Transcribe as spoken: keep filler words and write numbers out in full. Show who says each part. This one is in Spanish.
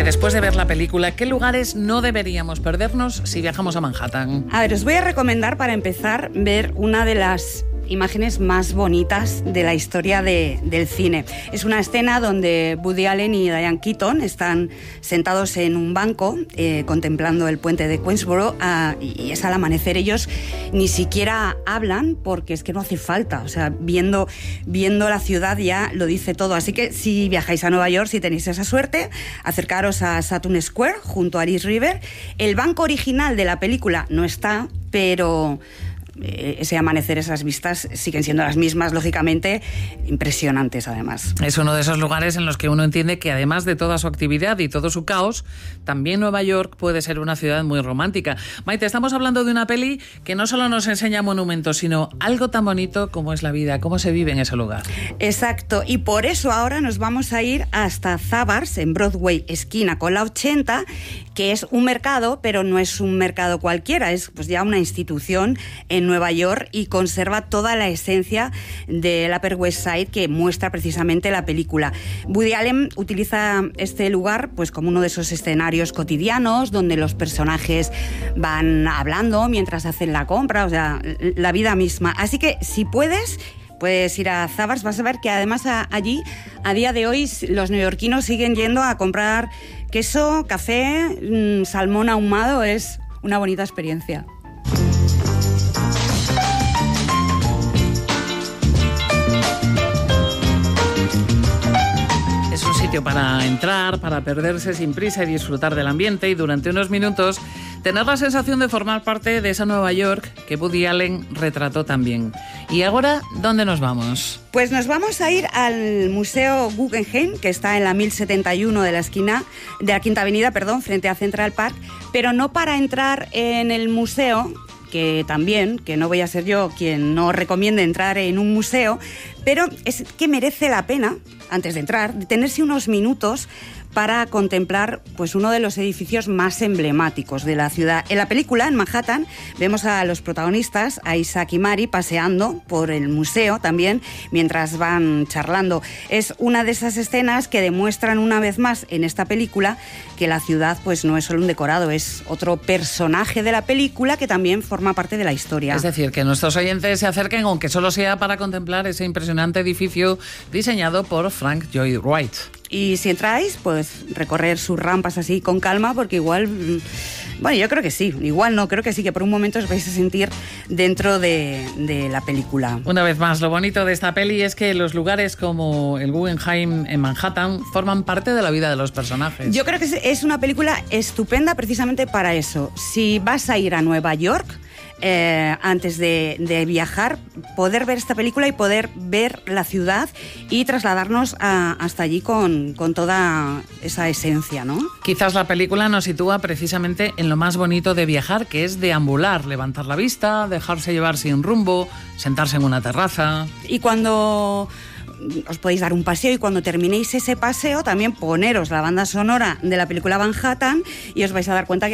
Speaker 1: Maite, después de ver la película, ¿qué lugares no deberíamos perdernos si viajamos a Manhattan?
Speaker 2: A ver, os voy a recomendar para empezar ver una de las imágenes más bonitas de la historia de, del cine. Es una escena donde Woody Allen y Diane Keaton están sentados en un banco eh, contemplando el puente de Queensboro ah, y es al amanecer. Ellos ni siquiera hablan porque es que no hace falta. O sea, viendo, viendo la ciudad ya lo dice todo. Así que si viajáis a Nueva York, si tenéis esa suerte, acercaros a Sutton Square junto a East River. El banco original de la película no está, pero ese amanecer, esas vistas siguen siendo las mismas, lógicamente, impresionantes además.
Speaker 1: Es uno de esos lugares en los que uno entiende que además de toda su actividad y todo su caos, también Nueva York puede ser una ciudad muy romántica. Maite, estamos hablando de una peli que no solo nos enseña monumentos, sino algo tan bonito como es la vida, cómo se vive en ese lugar.
Speaker 2: Exacto, y por eso ahora nos vamos a ir hasta Zabar's, en Broadway, esquina con la ochenta, que es un mercado, pero no es un mercado cualquiera, es pues ya una institución en Nueva York y conserva toda la esencia del Upper West Side que muestra precisamente la película. Woody Allen utiliza este lugar pues como uno de esos escenarios cotidianos donde los personajes van hablando mientras hacen la compra, o sea, la vida misma. Así que si puedes, puedes ir a Zabar's, vas a ver que además a, allí, a día de hoy, los neoyorquinos siguen yendo a comprar queso, café, mmm, salmón ahumado. Es una bonita experiencia.
Speaker 1: Es un sitio para entrar, para perderse sin prisa y disfrutar del ambiente y durante unos minutos tener la sensación de formar parte de esa Nueva York que Woody Allen retrató tan bien. ¿Y ahora dónde nos vamos?
Speaker 2: Pues nos vamos a ir al Museo Guggenheim, que está en la mil setenta y uno de la esquina de la Quinta Avenida, perdón, frente a Central Park, pero no para entrar en el museo, que también, que no voy a ser yo quien no recomiende entrar en un museo, pero es que merece la pena, antes de entrar, detenerse unos minutos para contemplar pues uno de los edificios más emblemáticos de la ciudad. En la película, en Manhattan, vemos a los protagonistas, a Isaac y Mary, paseando por el museo también, mientras van charlando. Es una de esas escenas que demuestran una vez más en esta película que la ciudad pues no es solo un decorado, es otro personaje de la película que también forma parte de la historia.
Speaker 1: Es decir, que nuestros oyentes se acerquen, aunque solo sea para contemplar ese impresionante edificio diseñado por Frank Lloyd Wright.
Speaker 2: Y si entráis, pues recorrer sus rampas así con calma, porque igual, bueno, yo creo que sí, igual no, creo que sí, que por un momento os vais a sentir dentro de, de la película.
Speaker 1: Una vez más, lo bonito de esta peli es que los lugares como el Guggenheim en Manhattan forman parte de la vida de los personajes.
Speaker 2: Yo creo que es una película estupenda precisamente para eso. Si vas a ir a Nueva York, Eh, antes de, de viajar, poder ver esta película y poder ver la ciudad y trasladarnos a, hasta allí con, con toda esa esencia, ¿no?
Speaker 1: Quizás la película nos sitúa precisamente en lo más bonito de viajar, que es deambular, levantar la vista, dejarse llevar sin rumbo, sentarse en una terraza.
Speaker 2: Y cuando os podéis dar un paseo y cuando terminéis ese paseo también poneros la banda sonora de la película Manhattan y os vais a dar cuenta que